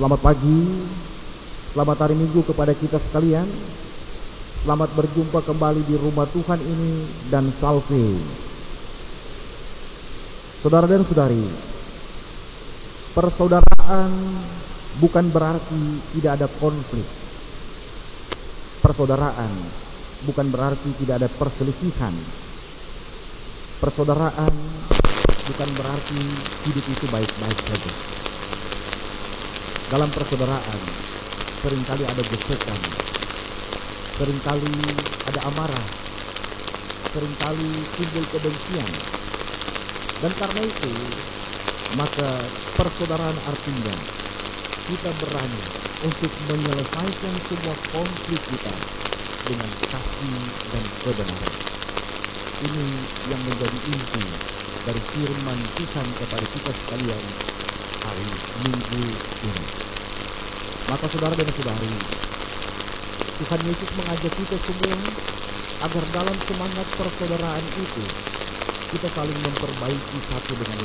Selamat pagi, selamat hari Minggu kepada kita sekalian. Selamat berjumpa kembali di rumah Tuhan ini dan Salve. Saudara dan saudari, persaudaraan bukan berarti tidak ada konflik. Persaudaraan bukan berarti tidak ada perselisihan. Persaudaraan bukan berarti hidup itu baik-baik saja. Dalam persaudaraan seringkali ada gesekan, seringkali ada amarah, seringkali timbul kebencian. Dan karena itu, maka persaudaraan artinya kita berani untuk menyelesaikan semua konflik kita dengan kasih dan kebenaran. Ini yang menjadi inti dari firman Tuhan kepada kita sekalian hari Minggu ini. Maka saudara dan saudari, Tuhan Yesus mengajak kita semua agar dalam semangat persaudaraan itu kita saling memperbaiki satu dengan